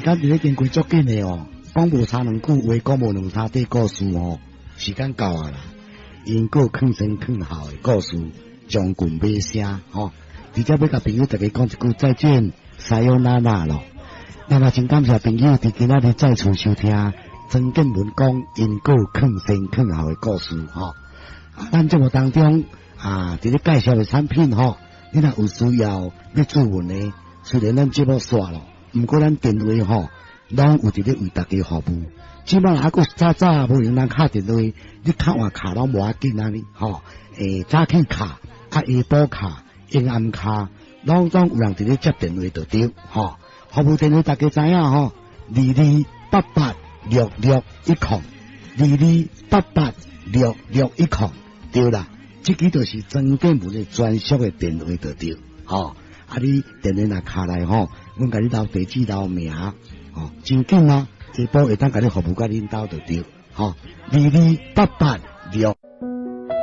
间伫咧经过足紧的哦，讲无差两句话，讲无两三底故事哦，时间到啊啦。因果坑前坑后的故事，将近尾声吼。直接要甲朋友大家讲一句再见，撒由那拉咯。那么真感谢朋友伫今仔日再次收听曾建文讲因果坑前坑后的故事吼。咱节目当中伫咧介绍的产品吼，你若有需要要咨询的，虽然咱节目煞咯，毋过咱电话吼，拢有伫咧为大家服务。即摆还佫早无用人敲电话，你敲换卡拢无要紧啊你吼。早起卡、下晡卡、阴暗卡，拢有人伫咧接电话就对吼。服务电话大家知影吼，22886610，22886610，对啦，这个就是曾建文的专属的电话就对吼。你电话若敲来吼，阮甲你留地址、留名吼，真紧啊！下晡会当甲你服务甲恁兜就对吼，228866。